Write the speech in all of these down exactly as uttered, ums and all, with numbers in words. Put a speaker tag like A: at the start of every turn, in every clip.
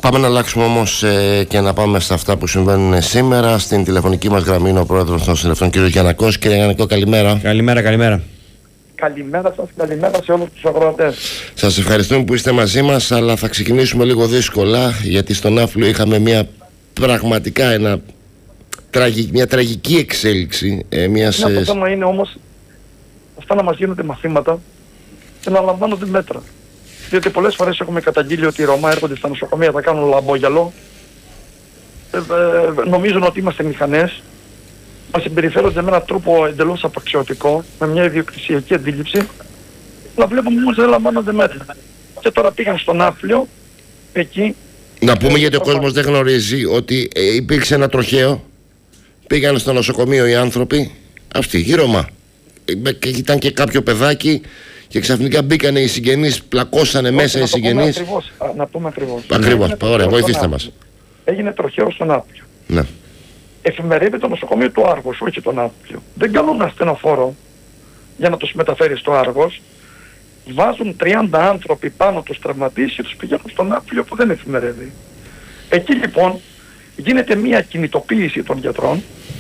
A: Πάμε να αλλάξουμε όμως ε, και να πάμε σε αυτά που συμβαίνουν σήμερα. Στην τηλεφωνική μας γραμμή είναι ο πρόεδρος των νοσηλευτών, κ. Γιαννακός. Κύριε Γιαννακό, καλημέρα.
B: Καλημέρα, καλημέρα.
C: Καλημέρα σας, καλημέρα σε όλους τους αγροτές.
A: Σας ευχαριστούμε που είστε μαζί μας, αλλά θα ξεκινήσουμε λίγο δύσκολα, γιατί στον Ναύπλιο είχαμε μια πραγματικά ένα, τραγι, μια τραγική εξέλιξη. Ε, μιας,
C: ναι, το θέμα είναι όμως αυτά να μας γίνονται μαθήματα και να λαμβάνονται μέτρα. Διότι πολλές φορές έχουμε καταγγείλει ότι οι Ρωμά έρχονται στα νοσοκομεία, θα κάνουν λαμπόγιαλο. Ε, ε, νομίζουν ότι είμαστε μηχανές. Μας συμπεριφέρονται με έναν τρόπο εντελώς απαξιωτικό, με μια ιδιοκτησιακή αντίληψη. Να βλέπουμε όμως δεν λαμβάνονται μέτρα. Και τώρα πήγαν στον Ναύπλιο, εκεί.
A: Να πούμε, γιατί ο κόσμος δεν γνωρίζει ότι ε, υπήρξε ένα τροχαίο. Πήγαν στο νοσοκομείο οι άνθρωποι, αυτοί, οι Ρωμά. Ε, και ήταν και κάποιο παιδάκι. Και ξαφνικά μπήκανε οι συγγενείς, πλακώσανε όχι, μέσα οι συγγενείς.
C: Ακριβώς, α, να πούμε ακριβώς.
A: Ακριβώς, ωραία, βοηθήστε μας.
C: Έγινε τροχαίο στον Ναύπλιο.
A: Ναι.
C: Εφημερεύει το νοσοκομείο του Άργος, όχι τον Ναύπλιο. Δεν καλούν ασθενοφόρο για να τους μεταφέρει στο Άργος. Βάζουν τριάντα άνθρωποι πάνω τους τραυματίες και τους πηγαίνουν στον Ναύπλιο που δεν εφημερεύει. Εκεί λοιπόν γίνεται μια κινητοποίηση των γιατρών,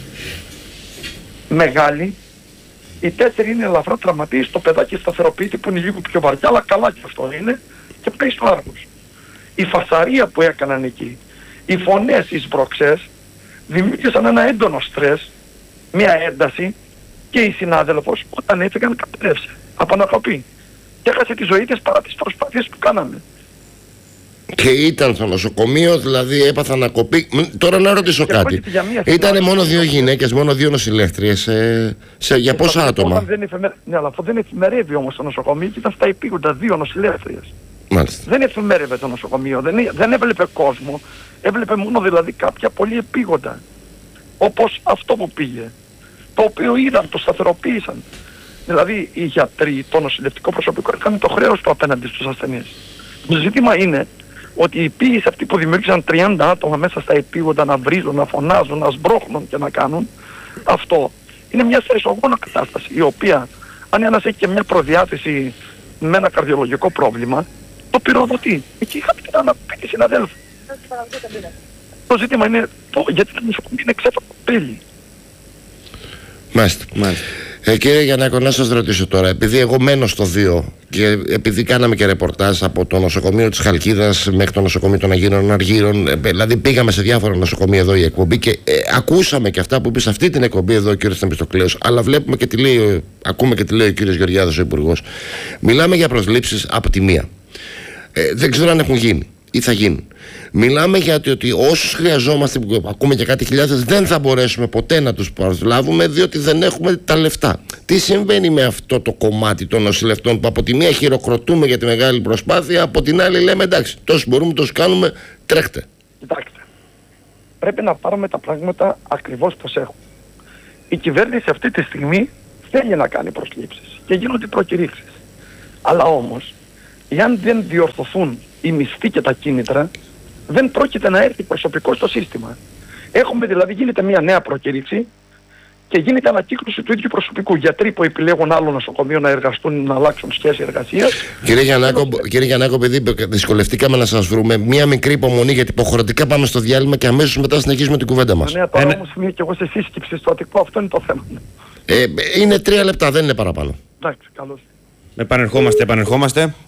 C: μεγάλη. Οι τέσσερι είναι ελαφρά τραυματίες, το παιδάκι σταθεροποιείται που είναι λίγο πιο βαριά, αλλά καλά και αυτό είναι, και πάει στο Άργος. Η φασαρία που έκαναν εκεί, οι φωνές, οι σμπροξές, δημιούργησαν ένα έντονο στρες, μια ένταση, και η συνάδελφος όταν έφυγαν κατέρευσε, απανακοπή. Και έχασε τη ζωή της παρά τις προσπάθειες που κάναμε.
A: Και ήταν στο νοσοκομείο, δηλαδή έπαθαν να κοπεί. Τώρα να ρωτήσω και κάτι. Ήτανε μόνο δύο γυναίκες, μόνο δύο νοσηλεύτριες. Ε, σε, για πόσα άτομα?
C: Δεν εφημερ... Ναι, αλλά αυτό δεν εφημερεύει όμως το νοσοκομείο και ήταν στα επίγοντα δύο νοσηλεύτριες.
A: Μάλιστα.
C: Δεν εφημέρευε το νοσοκομείο, δεν, δεν έβλεπε κόσμο. Έβλεπε μόνο δηλαδή κάποια πολύ επίγοντα. Όπως αυτό που πήγε. Το οποίο είδαν, το σταθεροποίησαν. Δηλαδή οι γιατροί, το νοσηλευτικό προσωπικό έκανε το χρέος του απέναντι στους ασθενείς. Το ζήτημα είναι ότι οι πίεση αυτοί που δημιούργησαν τριάντα άτομα μέσα στα επίγοντα να βρίζουν, να φωνάζουν, να σμπρώχνουν και να κάνουν, αυτό είναι μια στρεσογόνα κατάσταση, η οποία αν ένας έχει και μια προδιάθεση με ένα καρδιολογικό πρόβλημα, το πυροδοτεί. Εκεί είχα πει να πει συναδέλφου. Το ζήτημα είναι το, γιατί το νοσοκομείο είναι ξέφατο πέλη.
A: Μάλιστα, μάλιστα. Ε, κύριε Γιαννάκο, να σας ρωτήσω τώρα, επειδή εγώ μένω στο δύο και επειδή κάναμε και ρεπορτάζ από το νοσοκομείο της Χαλκίδας μέχρι το νοσοκομείο των Αγίων Αργύρων, ε, δηλαδή πήγαμε σε διάφορα νοσοκομεία εδώ η εκπομπή και ε, ακούσαμε και αυτά που είπε σε αυτή την εκπομπή εδώ ο κύριος Θεμιστοκλέος, αλλά βλέπουμε και τι λέει, ακούμε και τι λέει ο κύριος Γεωργιάδος, ο Υπουργός. Μιλάμε για προσλήψεις από τη μία. Ε, δεν ξέρω αν έχουν γίνει ή θα γίνουν. Μιλάμε για ότι όσους χρειαζόμαστε, που ακούμε και κάτι χιλιάδες, δεν θα μπορέσουμε ποτέ να τους προσλάβουμε διότι δεν έχουμε τα λεφτά. Τι συμβαίνει με αυτό το κομμάτι των νοσηλευτών που από τη μία χειροκροτούμε για τη μεγάλη προσπάθεια, από την άλλη λέμε εντάξει, τόσοι μπορούμε, τόσοι κάνουμε, τρέχτε.
C: Κοιτάξτε, πρέπει να πάρουμε τα πράγματα ακριβώς πως έχουν. Η κυβέρνηση αυτή τη στιγμή θέλει να κάνει προσλήψεις και γίνονται προκηρύξεις. Αλλά όμως, εάν δεν διορθωθούν οι μισθοί και τα κίνητρα, δεν πρόκειται να έρθει προσωπικό στο σύστημα. Έχουμε δηλαδή, γίνεται μια νέα προκήρυξη και γίνεται ανακύκλωση του ίδιου προσωπικού. Γιατροί που επιλέγουν άλλο νοσοκομείο να εργαστούν, να αλλάξουν σχέση εργασίας.
A: Κύριε Γιαννάκο, κύριε Γιαννάκο, επειδή δυσκολευτήκαμε να σας βρούμε, μια μικρή υπομονή, γιατί υποχρεωτικά πάμε στο διάλειμμα και αμέσως μετά συνεχίζουμε την κουβέντα μας.
C: Ναι, τώρα όμως είμαι και εγώ σε σύσκεψη στο Αττικό, αυτό είναι το θέμα.
A: Ε, είναι τρία λεπτά, δεν είναι παραπάνω.
C: Εντάξει, καλώς.
B: Επανερχόμαστε, επανερχόμαστε.